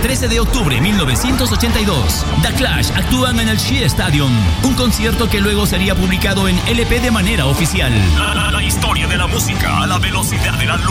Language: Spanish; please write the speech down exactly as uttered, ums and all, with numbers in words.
trece de octubre de mil novecientos ochenta y dos. The Clash actúan en el Shea Stadium, un concierto que luego sería publicado en L P de manera oficial. La, la, la historia de la música a la velocidad de la luz.